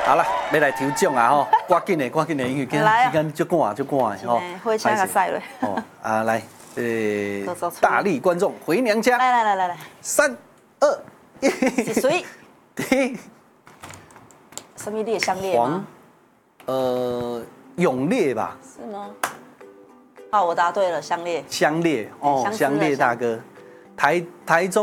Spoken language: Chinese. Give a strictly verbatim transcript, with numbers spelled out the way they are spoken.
好了，要来抽奖啊吼，赶紧的，赶紧的，因为今时间就赶就赶的吼。 火车较塞了。 哦啊，来，呃，大力观众回娘家。 来来来来来， 三二一， 是谁？ 第什么烈香烈吗？ 呃，永烈吧？ 是吗？好，我答对了，香烈。 香烈哦，香烈大哥，台台中。